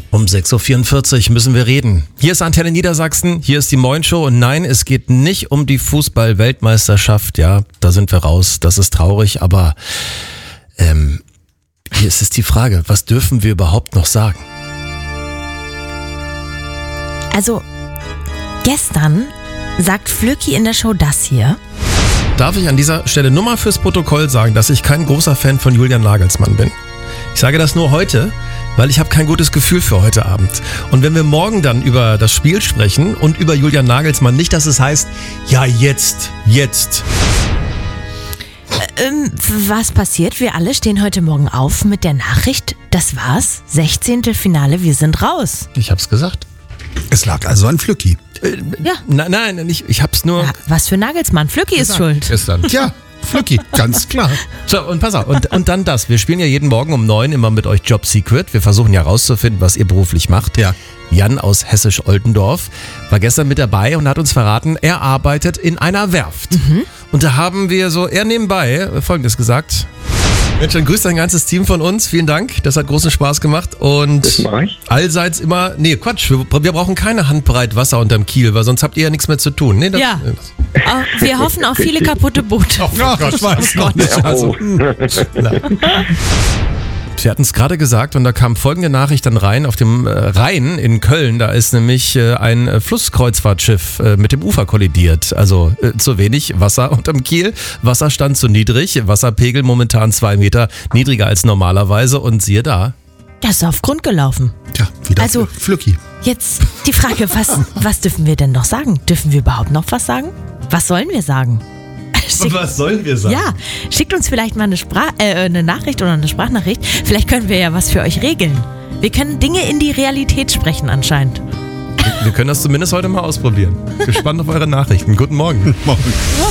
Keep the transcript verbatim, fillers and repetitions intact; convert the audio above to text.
Um sechs Uhr vierundvierzig müssen wir reden. Hier ist Antenne Niedersachsen, hier ist die Moin Show und nein, es geht nicht um die Fußball-Weltmeisterschaft. Ja, da sind wir raus, das ist traurig, aber ähm, hier ist es die Frage, was dürfen wir überhaupt noch sagen? Also, gestern sagt Flöcki in der Show das hier. Darf ich an dieser Stelle nur mal fürs Protokoll sagen, dass ich kein großer Fan von Julian Nagelsmann bin. Ich sage das nur heute, weil ich habe kein gutes Gefühl für heute Abend. Und wenn wir morgen dann über das Spiel sprechen und über Julian Nagelsmann, nicht, dass es heißt, ja jetzt, jetzt. Ähm, was passiert? Wir alle stehen heute Morgen auf mit der Nachricht, das war's, sechzehntel Finale, wir sind raus. Ich hab's gesagt. Es lag also an Flöcki. Äh, Ja. Nein, nein, ich, ich hab's nur... Ja, was für Nagelsmann? Flöcki ist schuld. Gestern. Tja, Flöcki, ganz klar. So, und pass auf, und, und dann das. Wir spielen ja jeden Morgen um neun immer mit euch Job Secret. Wir versuchen ja rauszufinden, was ihr beruflich macht. Ja. Jan aus Hessisch-Oldendorf war gestern mit dabei und hat uns verraten, er arbeitet in einer Werft. Mhm. Und da haben wir so eher nebenbei Folgendes gesagt. Mensch, dann grüßt ein ganzes Team von uns. Vielen Dank, das hat großen Spaß gemacht. Und Das mach ich. allseits immer, nee, Quatsch, wir, wir brauchen keine Handbreit Wasser unterm Kiel, weil sonst habt ihr ja nichts mehr zu tun. Nee, das, Ja. Oh, wir hoffen auf viele kaputte Boote. Ja, ich weiß noch nicht. Also, Sie hatten es gerade gesagt und da kam folgende Nachricht dann rein. Auf dem äh, Rhein in Köln, da ist nämlich äh, ein äh, Flusskreuzfahrtschiff äh, mit dem Ufer kollidiert. Also äh, zu wenig Wasser unterm Kiel, Wasserstand zu niedrig, Wasserpegel momentan zwei Meter niedriger als normalerweise und siehe da. Das ist auf Grund gelaufen. Tja, wieder Also- Fl- Flöcki. Jetzt die Frage, was, was dürfen wir denn noch sagen? Dürfen wir überhaupt noch was sagen? Was sollen wir sagen? Schickt, Was sollen wir sagen? ja, schickt uns vielleicht mal eine, Sprach, äh, eine Nachricht oder eine Sprachnachricht. Vielleicht können wir ja was für euch regeln. Wir können Dinge in die Realität sprechen anscheinend. Wir können das zumindest heute mal ausprobieren. Gespannt auf eure Nachrichten. Guten Morgen. Morgen.